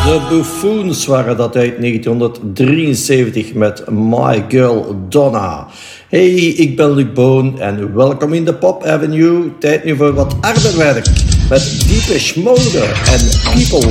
De Buffoons waren dat uit 1973 met My Girl Donna. Hey, ik ben Luc Boon en welkom in de Pop Avenue. Tijd nu voor wat harder werk met Deepish Mode en People